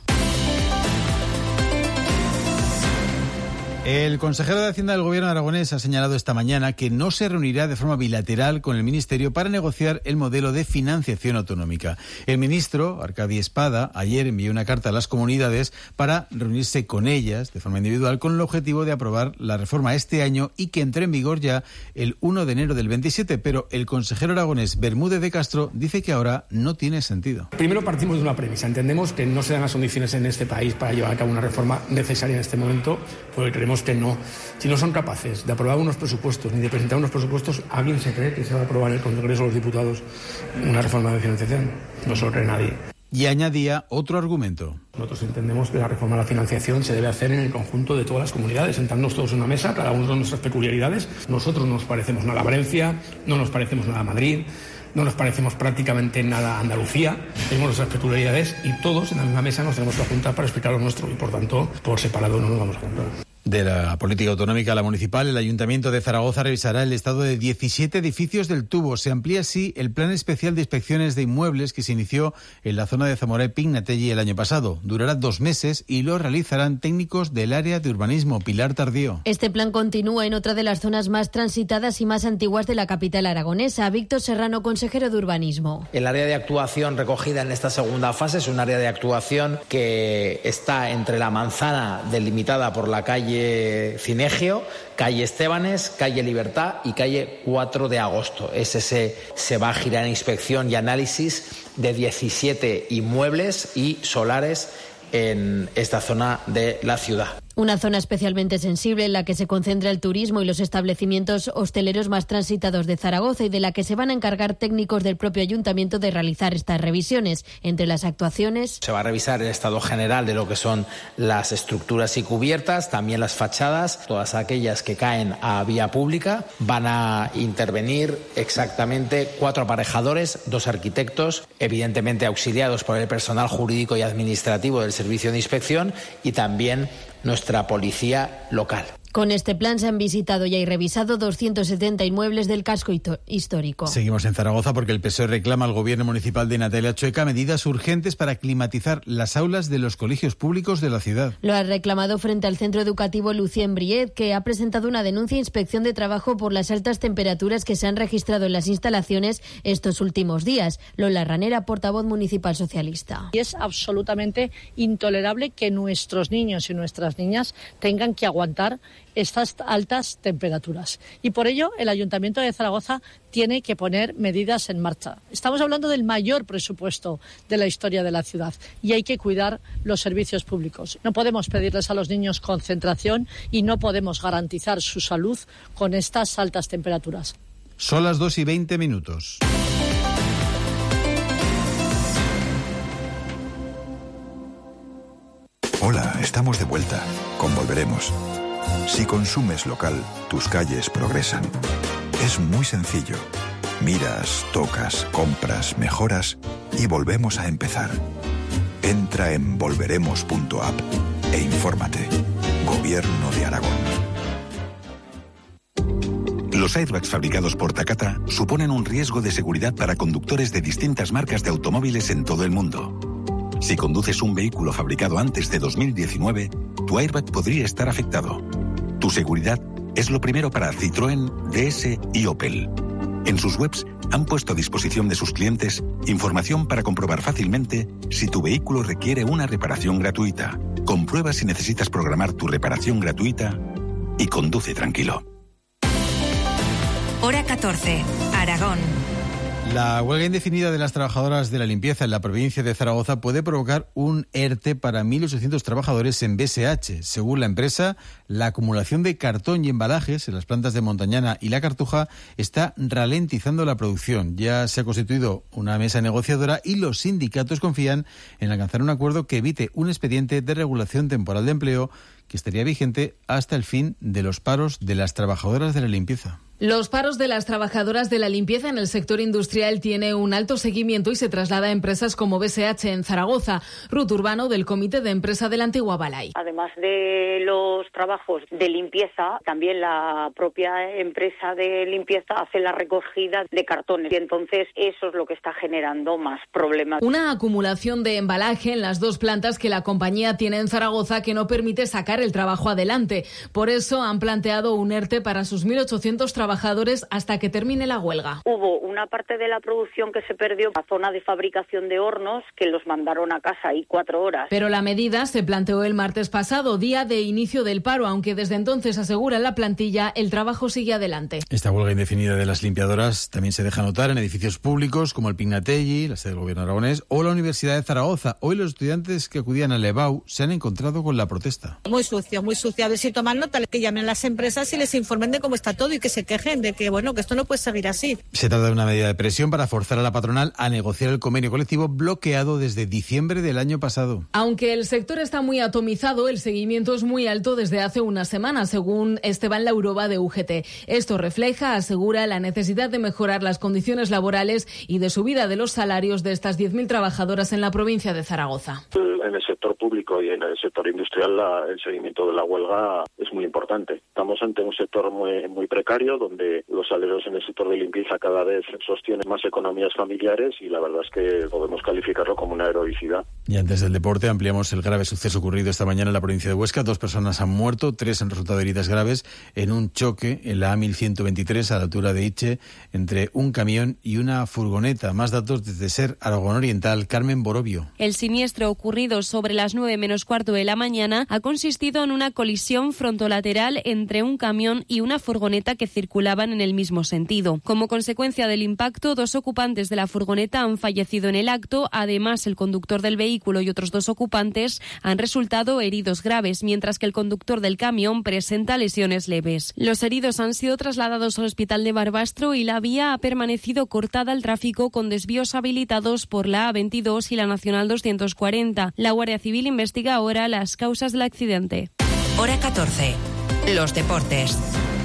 El consejero de Hacienda del Gobierno aragonés ha señalado esta mañana que no se reunirá de forma bilateral con el Ministerio para negociar el modelo de financiación autonómica. El ministro, Arcadi Espada, ayer envió una carta a las comunidades para reunirse con ellas de forma individual con el objetivo de aprobar la reforma este año y que entre en vigor ya el uno de enero del veintisiete, pero el consejero aragonés Bermúdez de Castro dice que ahora no tiene sentido. Primero partimos de una premisa. Entendemos que no se dan las condiciones en este país para llevar a cabo una reforma necesaria en este momento, porque creemos que no. Si no son capaces de aprobar unos presupuestos ni de presentar unos presupuestos, ¿alguien se cree que se va a aprobar en el Congreso de los Diputados una reforma de financiación? No se lo cree nadie. Y añadía otro argumento. Nosotros entendemos que la reforma de la financiación se debe hacer en el conjunto de todas las comunidades, sentándonos todos en una mesa, cada uno con nuestras peculiaridades. Nosotros no nos parecemos nada a Valencia, no nos parecemos nada a Madrid, no nos parecemos prácticamente nada a Andalucía, tenemos nuestras peculiaridades y todos en la misma mesa nos tenemos que juntar para explicar lo nuestro y, por tanto, por separado no nos vamos a juntar. De la política autonómica a la municipal, el Ayuntamiento de Zaragoza revisará el estado de diecisiete edificios del Tubo. Se amplía así el plan especial de inspecciones de inmuebles que se inició en la zona de Zamora y Pignatelli el año pasado. Durará dos meses y lo realizarán técnicos del área de urbanismo. Pilar Tardío. Este plan continúa en otra de las zonas más transitadas y más antiguas de la capital aragonesa. Víctor Serrano, consejero de urbanismo. El área de actuación recogida en esta segunda fase es un área de actuación que está entre la manzana delimitada por la calle Cinegio, calle Estebanes, calle Libertad y calle cuatro de agosto. Ese se, se va a girar en inspección y análisis de diecisiete inmuebles y solares en esta zona de la ciudad. Una zona especialmente sensible en la que se concentra el turismo y los establecimientos hosteleros más transitados de Zaragoza y de la que se van a encargar técnicos del propio ayuntamiento de realizar estas revisiones. Entre las actuaciones, se va a revisar el estado general de lo que son las estructuras y cubiertas, también las fachadas, todas aquellas que caen a vía pública. Van a intervenir exactamente cuatro aparejadores, dos arquitectos, evidentemente auxiliados por el personal jurídico y administrativo del servicio de inspección y también nuestra policía local. Con este plan se han visitado y hay revisado doscientos setenta inmuebles del casco histórico. Seguimos en Zaragoza porque el P S O E reclama al gobierno municipal de Natalia Chueca medidas urgentes para climatizar las aulas de los colegios públicos de la ciudad. Lo ha reclamado frente al centro educativo Lucien Briet, que ha presentado una denuncia a Inspección de Trabajo por las altas temperaturas que se han registrado en las instalaciones estos últimos días. Lola Ranera, portavoz municipal socialista. Y es absolutamente intolerable que nuestros niños y nuestras niñas tengan que aguantar estas altas temperaturas. Y por ello el Ayuntamiento de Zaragoza tiene que poner medidas en marcha. Estamos hablando del mayor presupuesto de la historia de la ciudad y hay que cuidar los servicios públicos. No podemos pedirles a los niños concentración y no podemos garantizar su salud con estas altas temperaturas. Son las dos y veinte minutos. Hola, estamos de vuelta. Con Volveremos. Si consumes local, tus calles progresan. Es muy sencillo. Miras, tocas, compras, mejoras y volvemos a empezar. Entra en volveremos punto app e infórmate. Gobierno de Aragón. Los airbags fabricados por Takata suponen un riesgo de seguridad para conductores de distintas marcas de automóviles en todo el mundo. Si conduces un vehículo fabricado antes de dos mil diecinueve, tu airbag podría estar afectado. Tu seguridad es lo primero para Citroën, D S y Opel. En sus webs han puesto a disposición de sus clientes información para comprobar fácilmente si tu vehículo requiere una reparación gratuita. Comprueba si necesitas programar tu reparación gratuita y conduce tranquilo. Hora catorce, Aragón. La huelga indefinida de las trabajadoras de la limpieza en la provincia de Zaragoza puede provocar un ERTE para mil ochocientos trabajadores en B S H. Según la empresa, la acumulación de cartón y embalajes en las plantas de Montañana y La Cartuja está ralentizando la producción. Ya se ha constituido una mesa negociadora y los sindicatos confían en alcanzar un acuerdo que evite un expediente de regulación temporal de empleo que estaría vigente hasta el fin de los paros de las trabajadoras de la limpieza. Los paros de las trabajadoras de la limpieza en el sector industrial tiene un alto seguimiento y se traslada a empresas como B S H en Zaragoza. Ruth Urbano, del Comité de Empresa de la Antigua Balay. Además de los trabajos de limpieza, también la propia empresa de limpieza hace la recogida de cartones y entonces eso es lo que está generando más problemas. Una acumulación de embalaje en las dos plantas que la compañía tiene en Zaragoza que no permite sacar el trabajo adelante. Por eso han planteado un ERTE para sus mil ochocientos trabajadores hasta que termine la huelga. Hubo una parte de la producción que se perdió, la zona de fabricación de hornos, que los mandaron a casa ahí cuatro horas. Pero la medida se planteó el martes pasado, día de inicio del paro, aunque desde entonces, asegura la plantilla, el trabajo sigue adelante. Esta huelga indefinida de las limpiadoras también se deja notar en edificios públicos como el Pignatelli, la sede del Gobierno aragonés, o la Universidad de Zaragoza. Hoy los estudiantes que acudían al EBAU se han encontrado con la protesta. Muy sucio, muy sucio. A ver si toman nota, que llamen a las empresas y les informen de cómo está todo y que se quejen de que, bueno, que esto no puede seguir así. Se trata de una medida de presión para forzar a la patronal a negociar el convenio colectivo bloqueado desde diciembre del año pasado. Aunque el sector está muy atomizado, el seguimiento es muy alto desde hace unas semanas, según Esteban Laurova de U G T. Esto refleja, asegura, la necesidad de mejorar las condiciones laborales y de subida de los salarios de estas diez mil trabajadoras en la provincia de Zaragoza. En el sector público y en el sector industrial la, el seguimiento de la huelga es muy importante. Estamos ante un sector muy, muy precario donde los salarios en el sector de limpieza cada vez sostienen más economías familiares y la verdad es que podemos calificarlo como una heroicidad. Y antes del deporte ampliamos el grave suceso ocurrido esta mañana en la provincia de Huesca. Dos personas han muerto, tres han resultado heridas graves en un choque en la A mil ciento veintitrés a la altura de Iche entre un camión y una furgoneta. Más datos desde SER Aragón Oriental, Carmen Borobio. El siniestro ocurrido sobre las nueve menos cuarto de la mañana ha consistido en una colisión frontolateral entre un camión y una furgoneta que circulaban en el mismo sentido. Como consecuencia del impacto, dos ocupantes de la furgoneta han fallecido en el acto. Además, el conductor del vehículo y otros dos ocupantes han resultado heridos graves, mientras que el conductor del camión presenta lesiones leves. Los heridos han sido trasladados al hospital de Barbastro y la vía ha permanecido cortada al tráfico con desvíos habilitados por la A veintidós y la Nacional doscientos cuarenta. La Guardia Civil investiga ahora las causas del accidente. Hora catorce. Los deportes.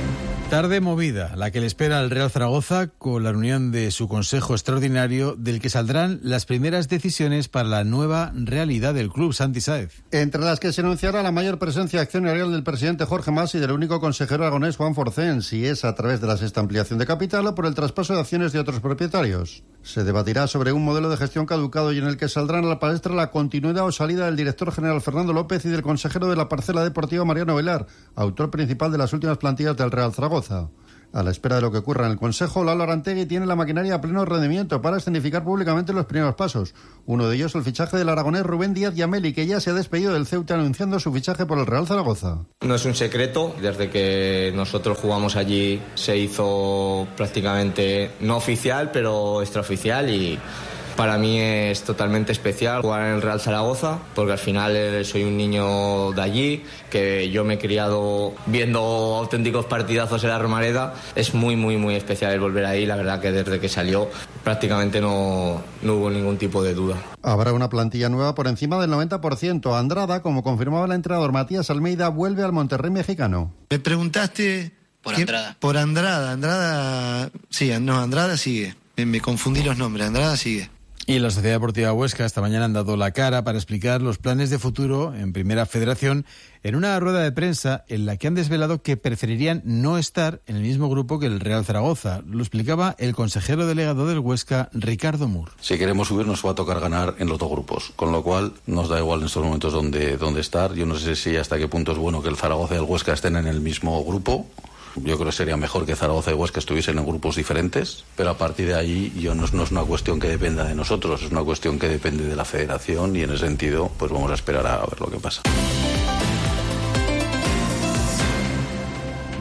Tarde movida, la que le espera al Real Zaragoza con la reunión de su Consejo Extraordinario, del que saldrán las primeras decisiones para la nueva realidad del club. Santi Sáez. Entre las que se anunciará la mayor presencia accionarial del presidente Jorge Mas y del único consejero aragonés Juan Forcén, si es a través de la sexta ampliación de capital o por el traspaso de acciones de otros propietarios. Se debatirá sobre un modelo de gestión caducado y en el que saldrán a la palestra la continuidad o salida del director general Fernando López y del consejero de la parcela deportiva Mariano Velar, autor principal de las últimas plantillas del Real Zaragoza. A la espera de lo que ocurra en el Consejo, Lalo Arantegui tiene la maquinaria a pleno rendimiento para escenificar públicamente los primeros pasos. Uno de ellos el fichaje del aragonés Rubén Díaz Yameli, que ya se ha despedido del Ceuta anunciando su fichaje por el Real Zaragoza. No es un secreto, desde que nosotros jugamos allí se hizo prácticamente no oficial, pero extraoficial y... Para mí es totalmente especial jugar en el Real Zaragoza, porque al final soy un niño de allí, que yo me he criado viendo auténticos partidazos en la Romareda. Es muy, muy, muy especial el volver ahí. La verdad que desde que salió prácticamente no, no hubo ningún tipo de duda. Habrá una plantilla nueva por encima del noventa por ciento. Andrada, como confirmaba el entrenador Matías Almeida, vuelve al Monterrey mexicano. Me preguntaste... Por Andrada. Por Andrada. Andrada... Sí, no, Andrada sigue. Me, me confundí los nombres. Andrada sigue. Y la Sociedad Deportiva Huesca esta mañana han dado la cara para explicar los planes de futuro en Primera Federación en una rueda de prensa en la que han desvelado que preferirían no estar en el mismo grupo que el Real Zaragoza. Lo explicaba el consejero delegado del Huesca, Ricardo Mur. Si queremos subir nos va a tocar ganar en los dos grupos, con lo cual nos da igual en estos momentos dónde, dónde estar. Yo no sé si hasta qué punto es bueno que el Zaragoza y el Huesca estén en el mismo grupo. Yo creo que sería mejor que Zaragoza y Huesca estuviesen en grupos diferentes, pero a partir de ahí yo no, no es una cuestión que dependa de nosotros, es una cuestión que depende de la federación y en ese sentido pues vamos a esperar a ver lo que pasa.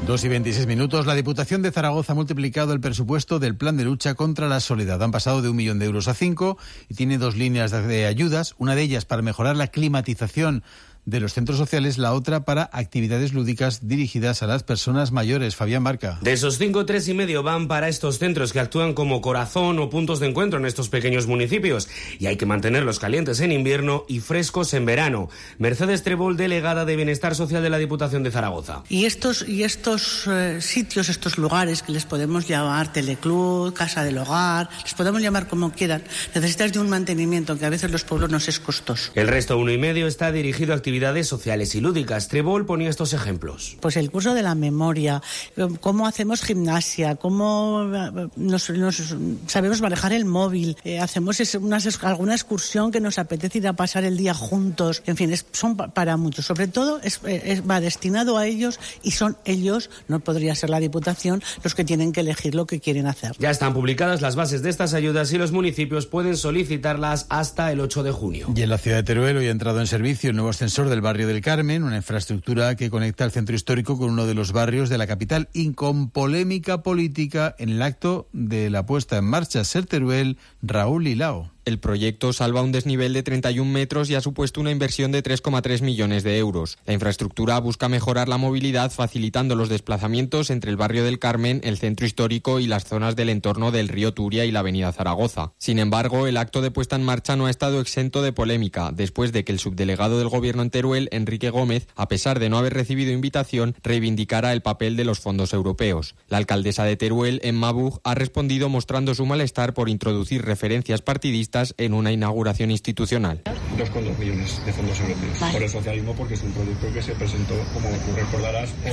Dos y veintiséis minutos. La Diputación de Zaragoza ha multiplicado el presupuesto del plan de lucha contra la soledad. Han pasado de un millón de euros a cinco y tiene dos líneas de ayudas. Una de ellas para mejorar la climatización de los centros sociales, la otra para actividades lúdicas dirigidas a las personas mayores. Fabián Barca. De esos cinco, tres y medio van para estos centros que actúan como corazón o puntos de encuentro en estos pequeños municipios. Y hay que mantenerlos calientes en invierno y frescos en verano. Mercedes Trebol, delegada de Bienestar Social de la Diputación de Zaragoza. Y estos, y estos eh, sitios, estos lugares que les podemos llamar teleclub, casa del hogar, les podemos llamar como quieran, necesitan de un mantenimiento que a veces los pueblos nos es costoso. El resto, uno y medio, está dirigido a actividades sociales y lúdicas. Trebol ponía estos ejemplos. Pues el curso de la memoria, cómo hacemos gimnasia, cómo nos, nos sabemos manejar el móvil, eh, hacemos una, alguna excursión que nos apetece ir a pasar el día juntos, en fin, es, son para muchos. Sobre todo es, es, va destinado a ellos y son ellos, no podría ser la Diputación, los que tienen que elegir lo que quieren hacer. Ya están publicadas las bases de estas ayudas y los municipios pueden solicitarlas hasta el ocho de junio. Y en la ciudad de Teruel hoy ha entrado en servicio el nuevo ascensor del barrio del Carmen, una infraestructura que conecta el centro histórico con uno de los barrios de la capital y con polémica política en el acto de la puesta en marcha. Ser Teruel, Raúl Lilao. El proyecto salva un desnivel de treinta y un metros y ha supuesto una inversión de tres coma tres millones de euros. La infraestructura busca mejorar la movilidad facilitando los desplazamientos entre el barrio del Carmen, el centro histórico y las zonas del entorno del río Turia y la avenida Zaragoza. Sin embargo, el acto de puesta en marcha no ha estado exento de polémica, después de que el subdelegado del Gobierno en Teruel, Enrique Gómez, a pesar de no haber recibido invitación, reivindicara el papel de los fondos europeos. La alcaldesa de Teruel, Emma Bug, ha respondido mostrando su malestar por introducir referencias partidistas en una inauguración institucional. dos coma dos millones de fondos europeos. Vale. Por el socialismo, porque es un proyecto que se presentó, como tú recordarás, por...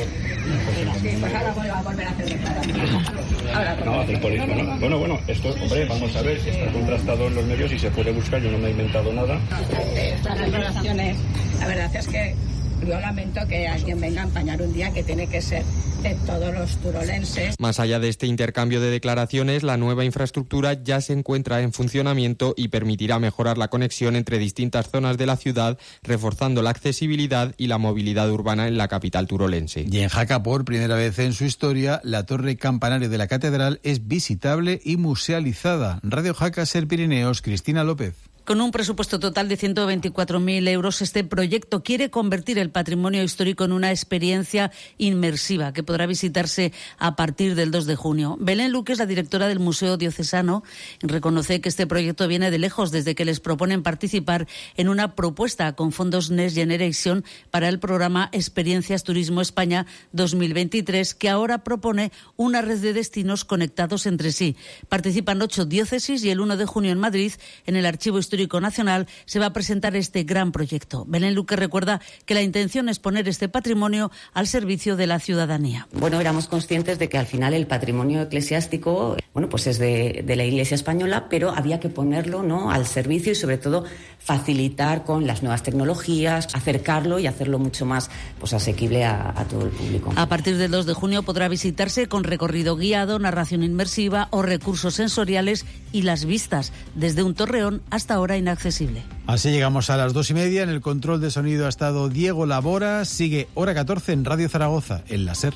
Sí, pues ahora voy a volver a hacer declaraciones. No, hacer política, ¿no? Bueno, bueno, esto, hombre, vamos a ver, está contrastado en los medios y se puede buscar, yo no me he inventado nada. Estas declaraciones, la verdad es que yo lamento que alguien venga a empañar un día que tiene que ser de todos los turolenses. Más allá de este intercambio de declaraciones, la nueva infraestructura ya se encuentra en funcionamiento y permitirá mejorar la conexión entre distintas zonas de la ciudad, reforzando la accesibilidad y la movilidad urbana en la capital turolense. Y en Jaca, por primera vez en su historia, la torre campanario de la catedral es visitable y musealizada. Radio Jaca, Ser Pirineos, Cristina López. Con un presupuesto total de ciento veinticuatro mil euros, este proyecto quiere convertir el patrimonio histórico en una experiencia inmersiva que podrá visitarse a partir del dos de junio. Belén Luque es la directora del Museo Diocesano y reconoce que este proyecto viene de lejos desde que les proponen participar en una propuesta con fondos Next Generation para el programa Experiencias Turismo España dos mil veintitrés, que ahora propone una red de destinos conectados entre sí. Participan ocho diócesis y el uno de junio en Madrid, en el Archivo Histórico Nacional, se va a presentar este gran proyecto. Belén Luque recuerda que la intención es poner este patrimonio al servicio de la ciudadanía. Bueno, éramos conscientes de que al final el patrimonio eclesiástico, bueno, pues es de, de la Iglesia española, pero había que ponerlo, ¿no?, al servicio y sobre todo facilitar con las nuevas tecnologías, acercarlo y hacerlo mucho más, pues, asequible a, a todo el público. A partir del dos de junio podrá visitarse con recorrido guiado, narración inmersiva o recursos sensoriales y las vistas desde un torreón hasta ahora inaccesible. Así llegamos a las dos y media. En el control de sonido ha estado Diego Labora. Sigue Hora catorce en Radio Zaragoza, en la Ser.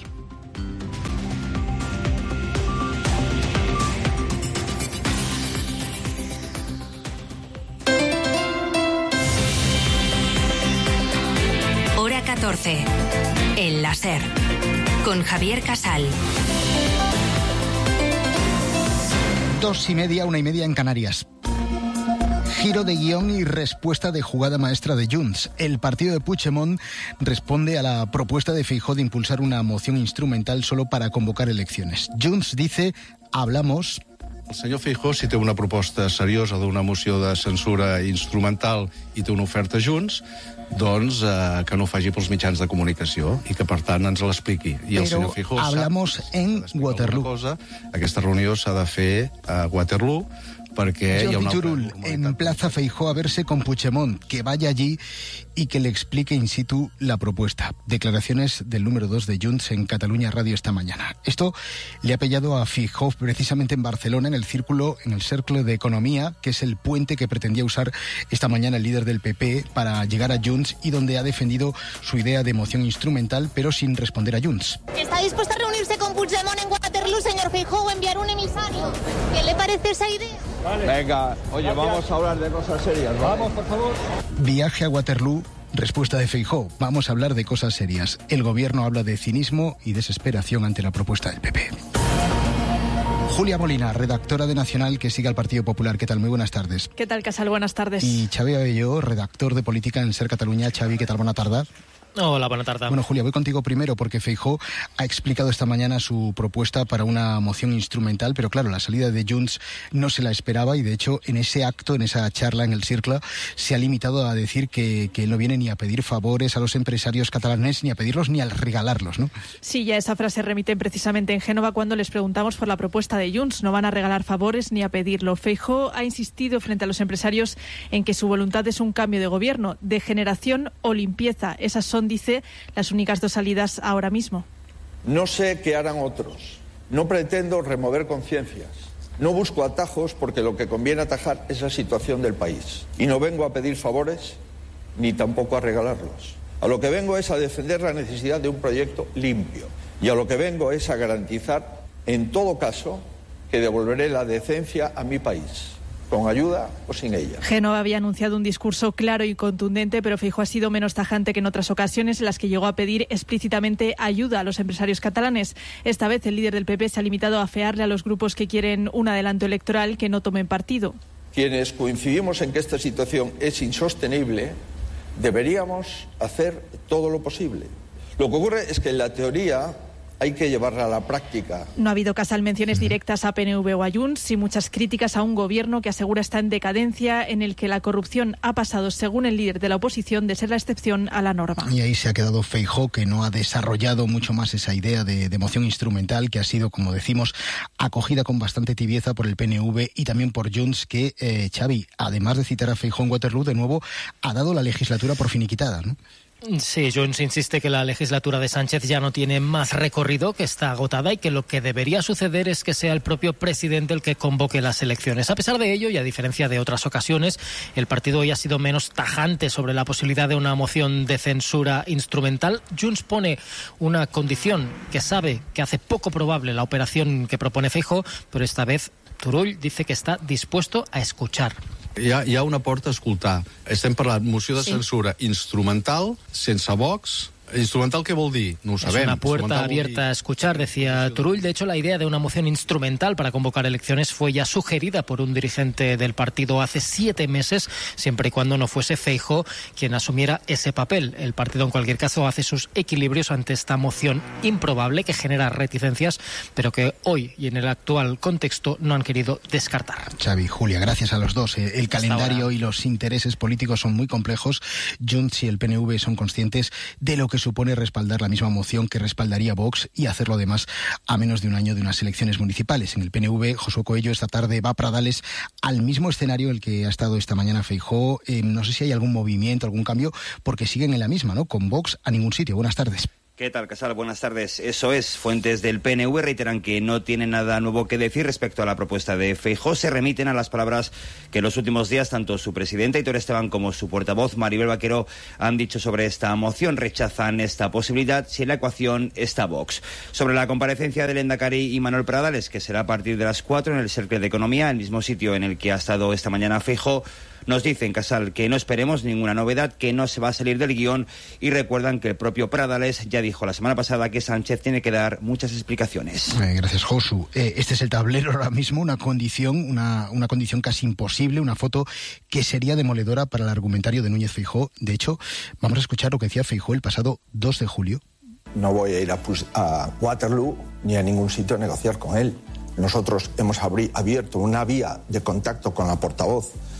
Hora catorce, en la Ser, con Javier Casal. Dos y media, una y media en Canarias. Giro de guión y respuesta de jugada maestra de Junts. El partido de Puigdemont responde a la propuesta de Feijóo de impulsar una moción instrumental solo para convocar elecciones. Junts dice, hablamos... El senyor Feijóo, si té una proposta seriosa d'una moció de censura instrumental i té una oferta Junts, doncs eh, que no ho faci pels mitjans de comunicació i que, per tant, ens l'expliqui. I el senyor Feijóo hablamos sap en Waterloo. Cosa, aquesta reunió s'ha de fer a Waterloo perquè hi ha una... Turull emplaza a Feijóo a verse con Puigdemont, que vaya allí y que le explique in situ la propuesta. Declaraciones del número dos de Junts en Cataluña Radio esta mañana. Esto le ha pillado a Feijóo precisamente en Barcelona, en el círculo, en el Cercle de Economía, que es el puente que pretendía usar esta mañana el líder del P P para llegar a Junts y donde ha defendido su idea de moción instrumental, pero sin responder a Junts. ¿Está dispuesto a reunirse con Puigdemont en Waterloo, señor Feijóo, o enviar un emisario? ¿Qué le parece esa idea? Vale. Venga, oye, gracias. Vamos a hablar de cosas serias, ¿vale? Vamos, por favor. Viaje a Waterloo. Respuesta de Feijóo. Vamos a hablar de cosas serias. El gobierno habla de cinismo y desesperación ante la propuesta del P P. Julia Molina, redactora de Nacional, que sigue al Partido Popular. ¿Qué tal? Muy buenas tardes. ¿Qué tal, Casal? Buenas tardes. Y Xavi Abelló, redactor de Política en Ser Cataluña. Xavi, ¿qué tal? Buena tarde. Hola, buena tarde. Bueno, Julia, voy contigo primero porque Feijóo ha explicado esta mañana su propuesta para una moción instrumental, pero claro, la salida de Junts no se la esperaba y de hecho en ese acto, en esa charla en el Cercle, se ha limitado a decir que, que él no viene ni a pedir favores a los empresarios catalanes, ni a pedirlos ni a regalarlos, ¿no? Sí, ya esa frase remite precisamente en Génova cuando les preguntamos por la propuesta de Junts. No van a regalar favores ni a pedirlo. Feijóo ha insistido frente a los empresarios en que su voluntad es un cambio de gobierno, de generación o limpieza. Esas son, dice, las únicas dos salidas ahora mismo. No sé qué harán otros. No pretendo remover conciencias. No busco atajos porque lo que conviene atajar es la situación del país. Y no vengo a pedir favores ni tampoco a regalarlos. A lo que vengo es a defender la necesidad de un proyecto limpio. Y a lo que vengo es a garantizar, en todo caso, que devolveré la decencia a mi país. Con ayuda o sin ella. Génova había anunciado un discurso claro y contundente, pero Feijóo ha sido menos tajante que en otras ocasiones en las que llegó a pedir explícitamente ayuda a los empresarios catalanes. Esta vez el líder del P P se ha limitado a afearle a los grupos que quieren un adelanto electoral que no tomen partido. Quienes coincidimos en que esta situación es insostenible, deberíamos hacer todo lo posible. Lo que ocurre es que en la teoría hay que llevarla a la práctica. No ha habido Casal menciones directas a P N V o a Junts y muchas críticas a un gobierno que asegura está en decadencia, en el que la corrupción ha pasado, según el líder de la oposición, de ser la excepción a la norma. Y ahí se ha quedado Feijóo, que no ha desarrollado mucho más esa idea de, de moción instrumental, que ha sido, como decimos, acogida con bastante tibieza por el P N V y también por Junts, que, eh, Xavi, además de citar a Feijóo en Waterloo, de nuevo ha dado la legislatura por finiquitada, ¿no? Sí, Junts insiste que la legislatura de Sánchez ya no tiene más recorrido, que está agotada y que lo que debería suceder es que sea el propio presidente el que convoque las elecciones. A pesar de ello, y a diferencia de otras ocasiones, el partido hoy ha sido menos tajante sobre la posibilidad de una moción de censura instrumental. Junts pone una condición que sabe que hace poco probable la operación que propone Feijóo, pero esta vez Turull dice que está dispuesto a escuchar. Hi ha, hi ha una porta a escoltar. Estem parlant moció de Sí. censura instrumental, sense Vox. ¿Instrumental qué vol dir? No ho sabem. Es una puerta abierta a escuchar, decía Turull. De hecho, la idea de una moción instrumental para convocar elecciones fue ya sugerida por un dirigente del partido hace siete meses, siempre y cuando no fuese Feijóo quien asumiera ese papel. El partido, en cualquier caso, hace sus equilibrios ante esta moción improbable que genera reticencias, pero que hoy y en el actual contexto no han querido descartar. Xavi, Julia, gracias a los dos. El Hasta calendario ahora. y los intereses políticos son muy complejos. Junts y el P N V son conscientes de lo que supone respaldar la misma moción que respaldaría Vox y hacerlo además a menos de un año de unas elecciones municipales. En el P N V, Josué Coello esta tarde va a Pradales al mismo escenario en el que ha estado esta mañana Feijóo. Eh, no sé si hay algún movimiento, algún cambio, porque siguen en la misma, ¿no? Con Vox a ningún sitio. Buenas tardes. ¿Qué tal, Casal? Buenas tardes. Eso es. Fuentes del P N V reiteran que no tienen nada nuevo que decir respecto a la propuesta de Feijóo. Se remiten a las palabras que en los últimos días tanto su presidente, Aitor Esteban, como su portavoz, Maribel Vaquero, han dicho sobre esta moción. Rechazan esta posibilidad si en la ecuación está Vox. Sobre la comparecencia del Endacari y Manuel Pradales, que será a partir de las cuatro en el Cercle de Economía, el mismo sitio en el que ha estado esta mañana Feijóo, nos dicen, Casal, que no esperemos ninguna novedad, que no se va a salir del guión y recuerdan que el propio Pradales ya dijo la semana pasada que Sánchez tiene que dar muchas explicaciones. Eh, gracias, Josu. Eh, este es el tablero ahora mismo, una condición, una, una condición casi imposible, una foto que sería demoledora para el argumentario de Núñez Feijóo. De hecho, vamos a escuchar lo que decía Feijóo el pasado dos de julio. No voy a ir a, a Waterloo ni a ningún sitio a negociar con él. Nosotros hemos abri- abierto una vía de contacto con la portavoz